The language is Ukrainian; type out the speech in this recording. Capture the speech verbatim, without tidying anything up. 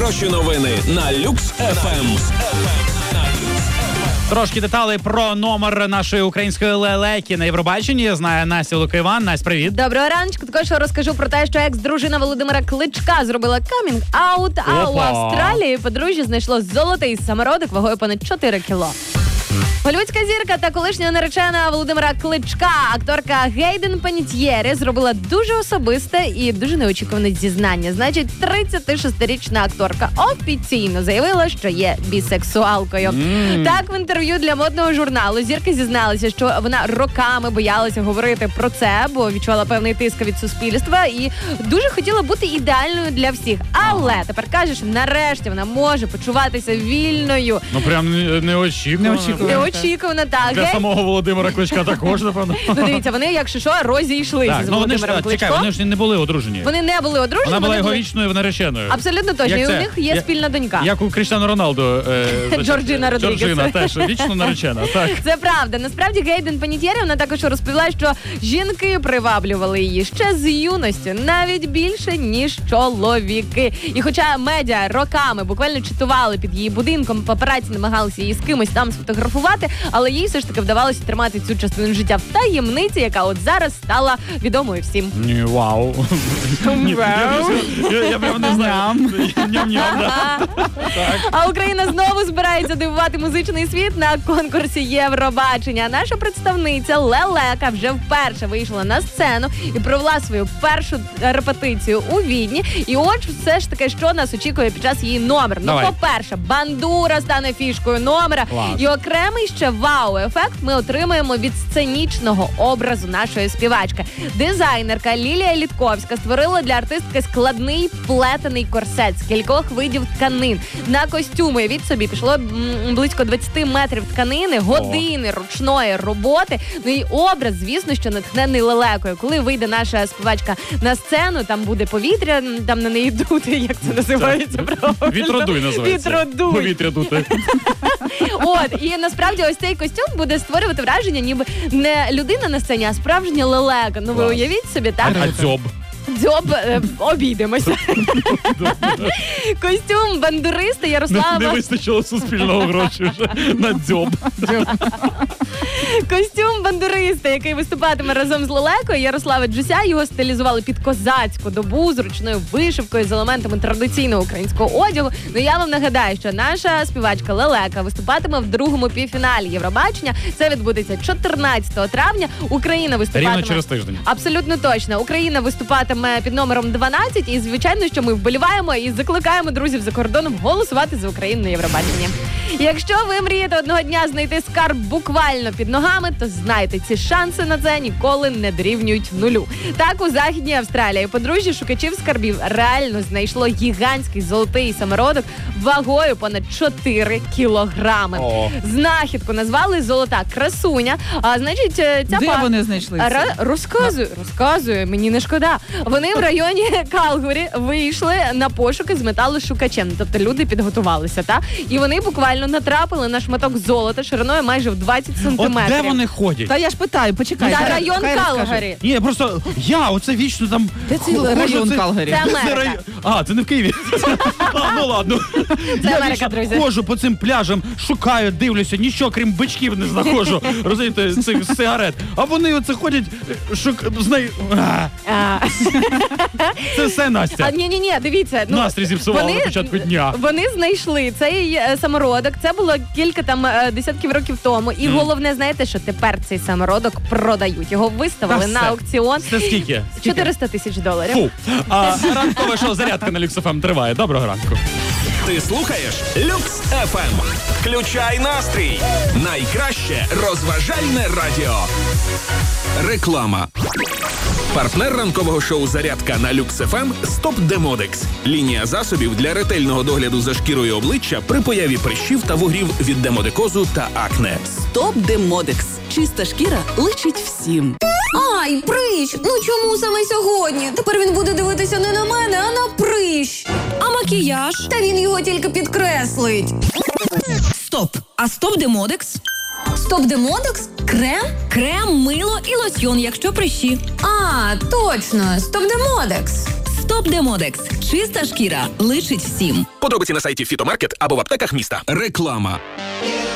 найкращі новини на Люкс еф ем. Трошки деталей про номер нашої української лелеки на Євробаченні знає Настя Лукаєван. Настя, привіт. Доброго раночку. Також розкажу про те, що екс-дружина Володимира Кличка зробила камінг-аут, а Опа. у Австралії подружжя знайшло золотий самородок вагою понад чотири кіло. Голлівудська зірка та колишня наречена Володимира Кличка, акторка Гейден Панеттієрі, зробила дуже особисте і дуже неочікуване зізнання. Значить, тридцятишестирічна акторка офіційно заявила, що є бісексуалкою. Mm. Так, в інтерв'ю для модного журналу зірка зізналася, що вона роками боялася говорити про це, бо відчувала певний тиск від суспільства і дуже хотіла бути ідеальною для всіх. Але тепер каже, що нарешті вона може почуватися вільною. Ну прям неочікувано. Неочікувано. Очікувано, так. Для самого Володимира Кличка також, напевно. Ну, дивіться, вони, якщо що, розійшлися так, з ну, Володимиром вони ж, Кличком. Чекай, вони ж не були одружені. Вони не були одружені. Вона була його були... вічною нареченою. Абсолютно точно. Як і це? у них є Я... спільна донька. Як у Кріштіану Роналду. Е, Джорджіна Родрігес. Джорджіна теж вічно наречена. Так. Це правда. Насправді Гейден Панеттієрі, вона також розповіла, що жінки приваблювали її ще з юності, навіть більше, ніж чоловіки. І хоча медіа роками буквально читували під її будинком, папараці намагалися її з кимось там сфотографувати, але їй все ж таки вдавалося тримати цю частину життя в таємниці, яка от зараз стала відомою всім. Ні, вау. Вау. Я прямо не знаю. Ням-ням, да. А Україна знову збирається дивувати музичний світ на конкурсі Євробачення. Наша представниця Лелека вже вперше вийшла на сцену і провела свою першу репетицію у Відні. І от все ж таки, що нас очікує під час її номеру. Ну, по-перше, бандура стане фішкою номера. Клас. І окремий ще вау-ефект ми отримаємо від сценічного образу нашої співачки. Дизайнерка Лілія Літковська створила для артистки складний плетений корсет з кількох видів тканин. На костюми від собі пішло м, близько двадцять метрів тканини, години ручної роботи. Ну і образ, звісно, що натхнений лелекою. Коли вийде наша співачка на сцену, там буде повітря, там на неї дути, як це називається правильно? Вітродуй називається. Вітродуй. Повітря дути. От, і насправді ось цей костюм буде створювати враження, ніби не людина на сцені, а справжня лелека. Ну ви Клас. уявіть собі, так? А дзьоб? Дзьоб, е, обійдемося. Костюм бандуриста Ярослава... Не, не вистачило суспільного гроші вже на дзьоб. Костюм бандуриста, який виступатиме разом з лелекою Ярослава Джуся, його стилізували під козацьку добу з ручною вишивкою, з елементами традиційного українського одягу. Ну я вам нагадаю, що наша співачка Лелека виступатиме в другому півфіналі Євробачення. Це відбудеться чотирнадцятого травня. Україна виступатиме... Рівно через тиждень. Абсолютно точно. Україна виступатиме під номером дванадцять. І, звичайно, що ми вболіваємо і закликаємо друзів за кордоном голосувати за Україну на Євробаченні. Якщо ви мрієте одного дня знайти скарб буквально під ногами, то знайте, ці шанси на це ніколи не дорівнюють нулю. Так, у Західній Австралії подружжя шукачів скарбів реально знайшло гігантський золотий самородок вагою понад чотири кілограми. О. Знахідку назвали «Золота красуня». А, значить, ця Де пара... вони знайшли це? Ра- Розказую, розказую, мені не шкода. Вони в районі Калгарі вийшли на пошуки з металошукачем. Тобто люди підготувалися, та? І вони буквально натрапили на шматок золота шириною майже в двадцять сантиметрів. От де вони ходять? Та я ж питаю, почекай. Та хай- район хай розкаже. Калгарі. Ні, просто я, оце вічно там... Де цей ходжу, район це- Калгарі? Це Америка. Це район- А, це не в Києві. А, ну ладно. Це Я Америка, вічно друзі. ходжу по цим пляжам, шукаю, дивлюся, нічого, крім бичків, не знаходжу. Розумієте, цих сигарет. А вони оце ходять, шук... знай... А, А, Це все, Настя. а ні-ні-ні, дивіться. Ну, Настрій зіпсували на початку дня. Вони знайшли цей е, самородок. Це було кілька там е, десятків років тому. І Мгм. головне, знаєте, що тепер цей самородок продають. Його виставили Та на все. аукціон. Це скільки? чотириста тисяч доларів. Фу. А ранкове шоу «Зарядка» на Люкс еф ем триває. Доброго ранку. Ти слухаєш Люкс еф ем. Включай настрій. Найкраще розважальне радіо. Реклама. Партнер ранкового шоу «Зарядка» на Люкс еф ем «Стоп Демодекс». Лінія засобів для ретельного догляду за шкірою обличчя при появі прищів та вугрів від демодекозу та акне. Стоп Демодекс. Чиста шкіра личить всім. Ай, прищ! Ну чому саме сьогодні? Тепер він буде дивитися не на мене, а на прищ. А макіяж? Та він його тільки підкреслить. Стоп! А стоп Демодекс? Стоп Демодекс? Крем? Крем, мило і лосьйон, якщо прищі. А, точно, Стоп Демодекс. Стоп Стоп Демодекс. Чиста шкіра личить всім. Подробиці на сайті Фітомаркет або в аптеках міста. Реклама.